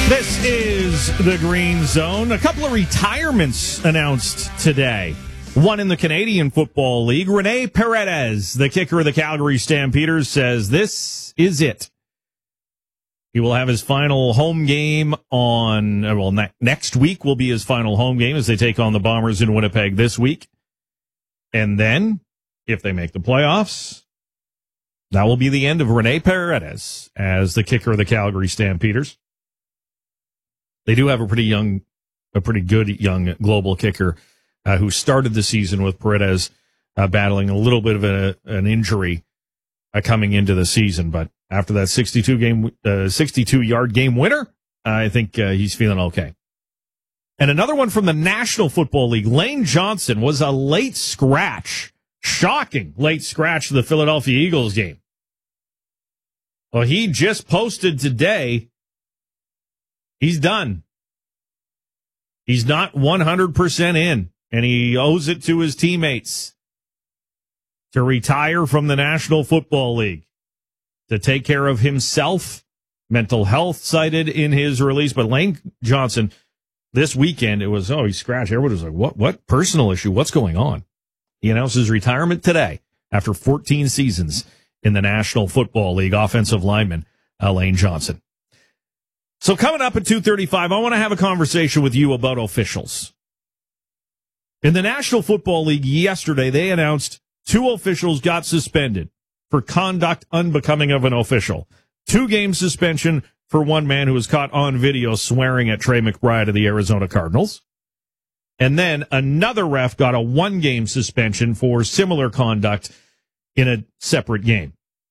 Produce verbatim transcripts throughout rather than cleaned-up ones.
This is the Green Zone. A couple of retirements announced today. One in the Canadian Football League. Rene Paredes, the kicker of the Calgary Stampeders, says this is it. He will have his final home game on, well, ne- next week will be his final home game as they take on the Bombers in Winnipeg this week. And then, if they make the playoffs, that will be the end of Rene Paredes as the kicker of the Calgary Stampeders. They do have a pretty young, a pretty good young global kicker uh, who started the season with Paredes uh, battling a little bit of a, an injury uh, coming into the season. But after that sixty-two game, uh, sixty-two yard game winner, I think uh, he's feeling okay. And another one from the National Football League. Lane Johnson was a late scratch, shocking late scratch to the Philadelphia Eagles game. Well, he just posted today. He's done. He's not one hundred percent in, and he owes it to his teammates to retire from the National Football League, to take care of himself. Mental health cited in his release. But Lane Johnson, this weekend, it was, oh, he scratched. Everybody was like, what, what personal issue? What's going on? He announced his retirement today after fourteen seasons in the National Football League. Offensive lineman uh, Lane Johnson. So coming up at two thirty-five, I want to have a conversation with you about officials. In the National Football League yesterday, they announced two officials got suspended for conduct unbecoming of an official. Two-game suspension for one man who was caught on video swearing at Trey McBride of the Arizona Cardinals. And then another ref got a one-game suspension for similar conduct in a separate game.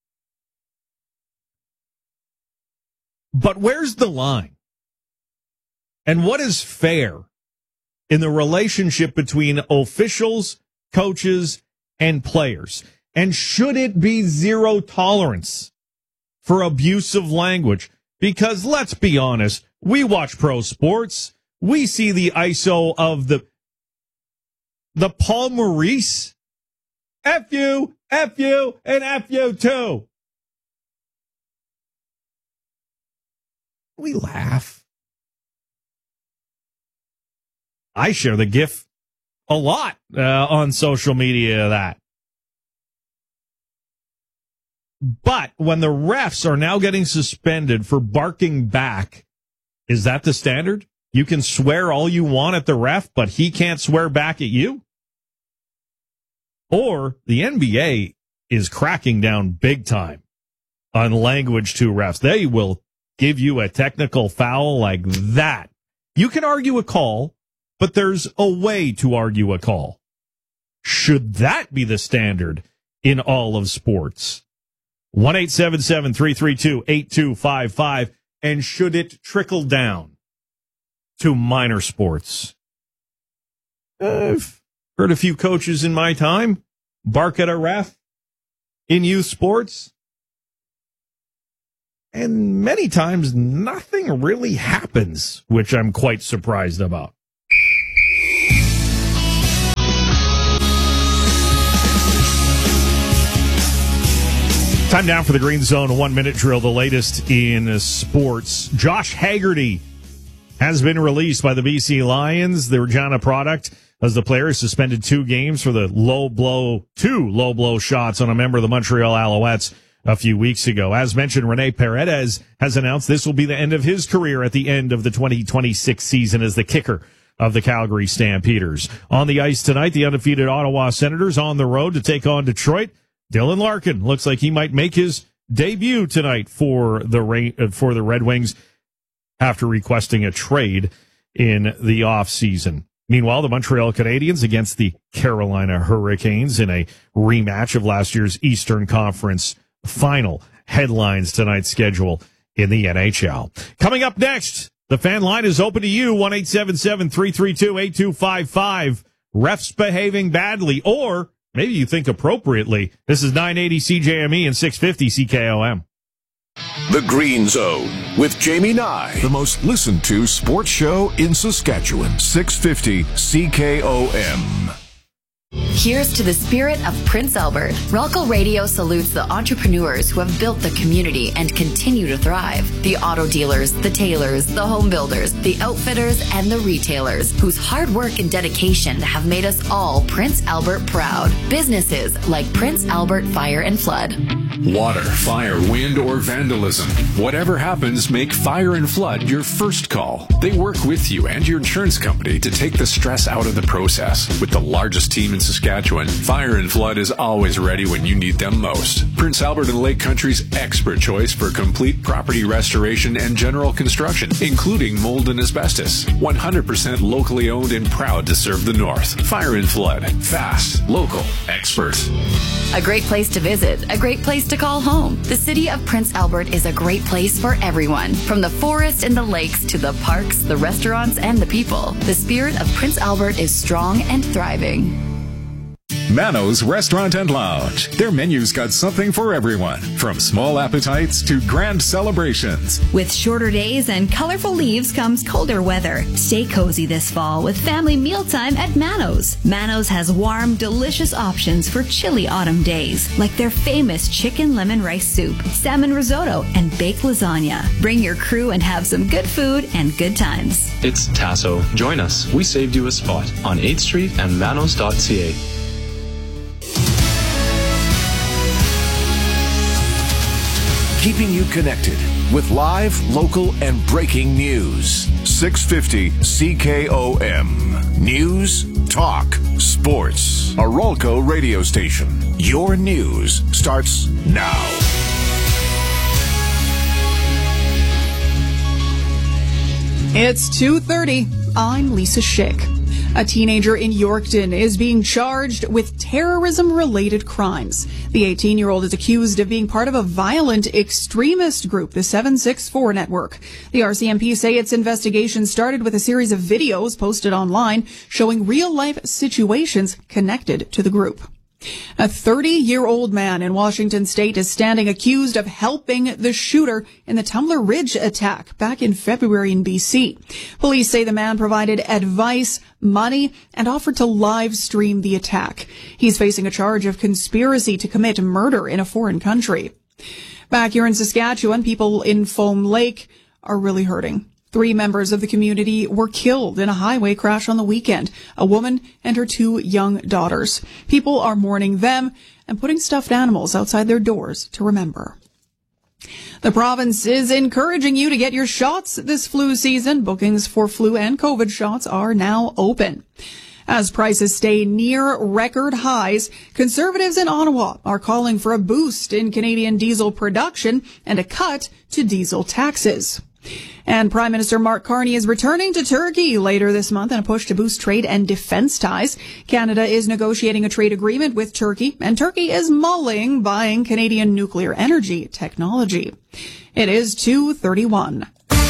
But where's the line? And what is fair in the relationship between officials, coaches, and players? And should it be zero tolerance for abusive language? Because let's be honest, we watch pro sports. We see the I S O of the, the Paul Maurice. F you, F you, and F you too. We laugh. I share the GIF a lot uh, on social media of that. But when the refs are now getting suspended for barking back, is that the standard? You can swear all you want at the ref, but he can't swear back at you? Or the N B A is cracking down big time on language to refs. They will give you a technical foul like that. You can argue a call, but there's a way to argue a call. Should that be the standard in all of sports? one eight seven seven, three three two, eight two five five. And should it trickle down to minor sports? I've heard a few coaches in my time bark at a ref in youth sports. And many times nothing really happens, which I'm quite surprised about. Time down for the Green Zone one-minute drill, the latest in sports. Josh Haggerty has been released by the B C Lions, the Regina product, as the player is suspended two games for the low blow, two low blow shots on a member of the Montreal Alouettes a few weeks ago. As mentioned, Rene Paredes has announced this will be the end of his career at the end of the twenty twenty-six season as the kicker of the Calgary Stampeders. On the ice tonight, the undefeated Ottawa Senators on the road to take on Detroit. Dylan Larkin looks like he might make his debut tonight for the for the Red Wings after requesting a trade in the offseason. Meanwhile, the Montreal Canadiens against the Carolina Hurricanes in a rematch of last year's Eastern Conference final. Headlines tonight's schedule in the N H L. Coming up next, the fan line is open to you, one eight seven seven, three three two, eight two five five. Refs behaving badly, or maybe you think appropriately. This is nine eighty C J M E and six fifty C K O M. The Green Zone with Jamie Nye, the most listened to sports show in Saskatchewan, six fifty C K O M. Here's to the spirit of Prince Albert. Ralco Radio salutes the entrepreneurs who have built the community and continue to thrive. The auto dealers, the tailors, the home builders, the outfitters, and the retailers whose hard work and dedication have made us all Prince Albert proud. Businesses like Prince Albert Fire and Flood. Water, fire, wind, or vandalism. Whatever happens, make Fire and Flood your first call. They work with you and your insurance company to take the stress out of the process. With the largest team in Saskatchewan, Fire and Flood is always ready when you need them most. Prince Albert and Lake Country's expert choice for complete property restoration and general construction, including mold and asbestos. one hundred percent locally owned and proud to serve the North. Fire and Flood. Fast, local, expert. A great place to visit, a great place to call home. The city of Prince Albert is a great place for everyone. From the forest and the lakes to the parks, the restaurants, and the people. The spirit of Prince Albert is strong and thriving. Mano's Restaurant and Lounge. Their menu's got something for everyone, from small appetites to grand celebrations. With shorter days and colorful leaves comes colder weather. Stay cozy this fall with family mealtime at Mano's. Mano's has warm, delicious options for chilly autumn days, like their famous chicken lemon rice soup, salmon risotto, and baked lasagna. Bring your crew and have some good food and good times. It's Tasso. Join us. We saved you a spot on eighth street and manos dot c a. Keeping you connected with live, local, and breaking news. six fifty C K O M. News, talk, sports. A Ralco radio station. Your news starts now. It's two thirty. I'm Lisa Schick. A teenager in Yorkton is being charged with terrorism-related crimes. The eighteen-year-old is accused of being part of a violent extremist group, the seven six four Network. The R C M P say its investigation started with a series of videos posted online showing real-life situations connected to the group. A thirty-year-old man in Washington state is standing accused of helping the shooter in the Tumbler Ridge attack back in February in B C. Police say the man provided advice, money, and offered to live stream the attack. He's facing a charge of conspiracy to commit murder in a foreign country. Back here in Saskatchewan, people in Foam Lake are really hurting. Three members of the community were killed in a highway crash on the weekend, a woman and her two young daughters. People are mourning them and putting stuffed animals outside their doors to remember. The province is encouraging you to get your shots this flu season. Bookings for flu and COVID shots are now open. As prices stay near record highs, Conservatives in Ottawa are calling for a boost in Canadian diesel production and a cut to diesel taxes. And Prime Minister Mark Carney is returning to Turkey later this month in a push to boost trade and defense ties. Canada is negotiating a trade agreement with Turkey, and Turkey is mulling buying Canadian nuclear energy technology. It is two thirty-one.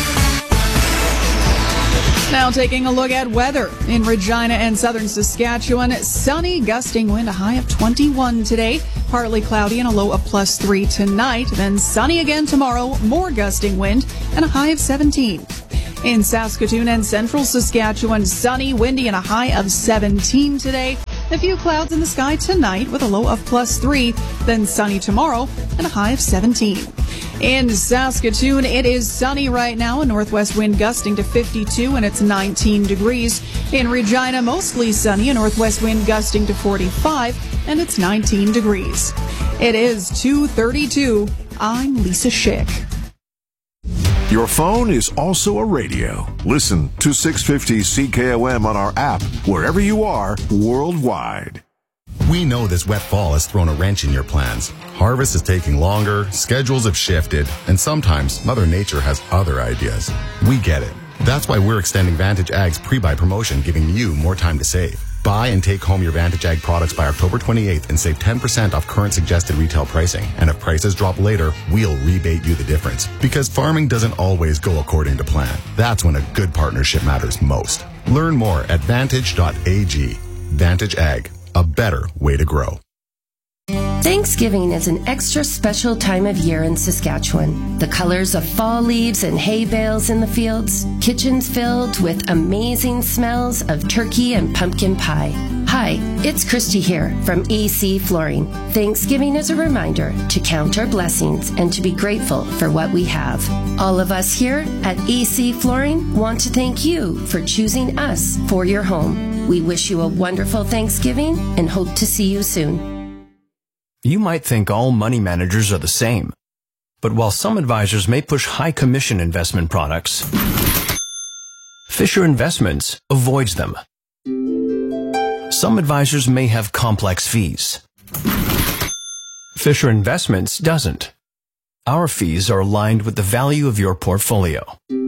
Now taking a look at weather in Regina and southern Saskatchewan. Sunny, gusting wind, a high of twenty-one today. Partly cloudy and a low of plus three tonight. Then sunny again tomorrow, more gusting wind, and a high of seventeen. In Saskatoon and central Saskatchewan, sunny, windy, and a high of seventeen today. A few clouds in the sky tonight with a low of plus three. Then sunny tomorrow and a high of seventeen. In Saskatoon, it is sunny right now, a northwest wind gusting to fifty-two, and it's nineteen degrees. In Regina, mostly sunny, a northwest wind gusting to forty-five, and it's nineteen degrees. It is two thirty-two. I'm Lisa Schick. Your phone is also a radio. Listen to six fifty C K O M on our app, wherever you are, worldwide. We know this wet fall has thrown a wrench in your plans. Harvest is taking longer, schedules have shifted, and sometimes Mother Nature has other ideas. We get it. That's why we're extending Vantage Ag's pre-buy promotion, giving you more time to save. Buy and take home your Vantage Ag products by October twenty-eighth and save ten percent off current suggested retail pricing. And if prices drop later, we'll rebate you the difference. Because farming doesn't always go according to plan. That's when a good partnership matters most. Learn more at vantage dot a g. Vantage Ag, a better way to grow. Thanksgiving is an extra special time of year in Saskatchewan. The colors of fall leaves and hay bales in the fields, kitchens filled with amazing smells of turkey and pumpkin pie. Hi, it's Christy here from E C Flooring. Thanksgiving is a reminder to count our blessings and to be grateful for what we have. All of us here at E C Flooring want to thank you for choosing us for your home. We wish you a wonderful Thanksgiving and hope to see you soon. You might think all money managers are the same, but while some advisors may push high commission investment products, Fisher Investments avoids them. Some advisors may have complex fees. Fisher Investments doesn't. Our fees are aligned with the value of your portfolio.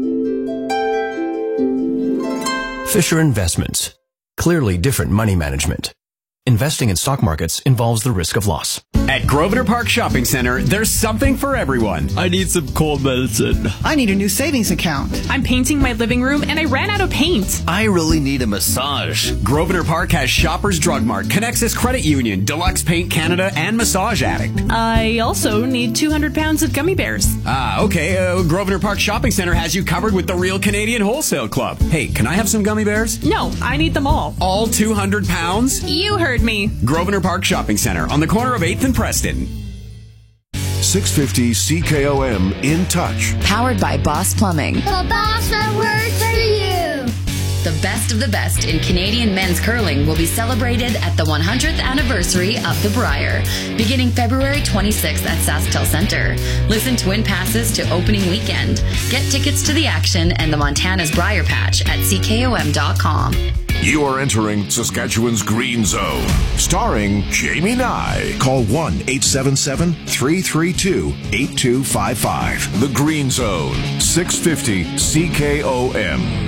Fisher Investments. Clearly different money management. Investing in stock markets involves the risk of loss. At Grosvenor Park Shopping Center, there's something for everyone. I need some cold medicine. I need a new savings account. I'm painting my living room and I ran out of paint. I really need a massage. Grosvenor Park has Shoppers Drug Mart, Connexus Credit Union, Deluxe Paint Canada, and Massage Addict. I also need two hundred pounds of gummy bears. Ah, okay. Uh, Grosvenor Park Shopping Center has you covered with the Real Canadian Wholesale Club. Hey, can I have some gummy bears? No, I need them all. All two hundred pounds? You heard me. Grosvenor Park Shopping Center on the corner of eighth and Preston. six fifty C K O M In Touch. Powered by Boss Plumbing. The boss that works for you. The best of the best in Canadian men's curling will be celebrated at the one hundredth anniversary of the Brier, beginning February twenty-sixth at SaskTel Centre. Listen to win passes to opening weekend. Get tickets to the action and the Montana's Brier Patch at C K O M dot com. You are entering Saskatchewan's Green Zone, starring Jamie Nye. Call one eight seven seven, three three two, eight two five five. The Green Zone, six fifty C K O M.